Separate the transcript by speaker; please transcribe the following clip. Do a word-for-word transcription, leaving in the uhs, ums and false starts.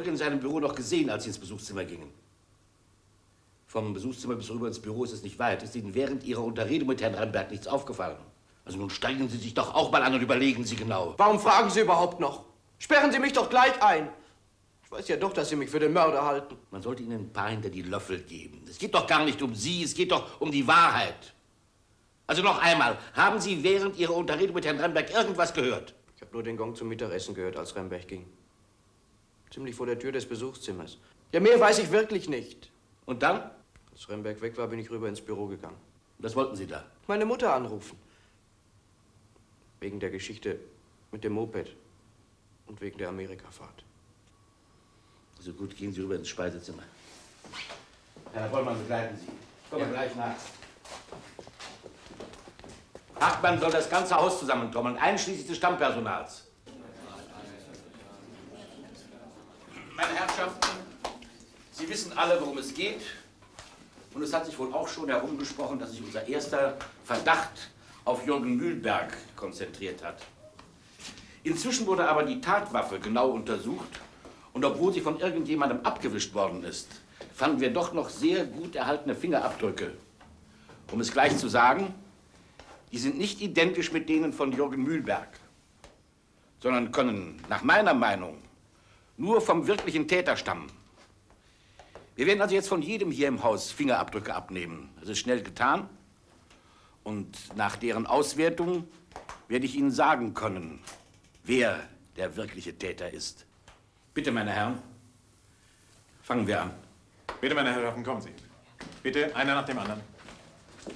Speaker 1: Abdrücke in seinem Büro noch gesehen, als Sie ins Besuchszimmer gingen? Vom Besuchszimmer bis rüber ins Büro ist es nicht weit. Ist Ihnen während Ihrer Unterredung mit Herrn Remberg nichts aufgefallen? Also nun strengen Sie sich doch auch mal an und überlegen Sie genau.
Speaker 2: Warum fragen Sie überhaupt noch? Sperren Sie mich doch gleich ein. Ich weiß ja doch, dass Sie mich für den Mörder halten.
Speaker 1: Man sollte Ihnen ein paar hinter die Löffel geben. Es geht doch gar nicht um Sie, es geht doch um die Wahrheit. Also noch einmal, haben Sie während Ihrer Unterredung mit Herrn Remberg irgendwas gehört?
Speaker 2: Ich habe nur den Gong zum Mittagessen gehört, als Remberg ging. Ziemlich vor der Tür des Besuchszimmers. Ja, mehr weiß ich wirklich nicht.
Speaker 1: Und dann?
Speaker 2: Als Remberg weg war, bin ich rüber ins Büro gegangen.
Speaker 1: Was wollten Sie da?
Speaker 2: Meine Mutter anrufen. Wegen der Geschichte mit dem Moped und wegen der Amerikafahrt.
Speaker 1: So gut, gehen Sie rüber ins Speisezimmer. Herr Vollmann, begleiten Sie. Ich komme ja gleich nach. Hartmann soll das ganze Haus zusammenkommen, einschließlich des Stammpersonals. Meine Herrschaften, Sie wissen alle, worum es geht. Und es hat sich wohl auch schon herumgesprochen, dass sich unser erster Verdacht auf Jürgen Mühlberg konzentriert hat. Inzwischen wurde aber die Tatwaffe genau untersucht. Und obwohl sie von irgendjemandem abgewischt worden ist, fanden wir doch noch sehr gut erhaltene Fingerabdrücke. Um es gleich zu sagen, die sind nicht identisch mit denen von Jürgen Mühlberg, sondern können nach meiner Meinung nur vom wirklichen Täter stammen. Wir werden also jetzt von jedem hier im Haus Fingerabdrücke abnehmen. Das ist schnell getan. Und nach deren Auswertung werde ich Ihnen sagen können, wer der wirkliche Täter ist. Bitte, meine Herren, fangen wir an.
Speaker 3: Bitte, meine Herrschaften, kommen Sie. Bitte, einer nach dem anderen.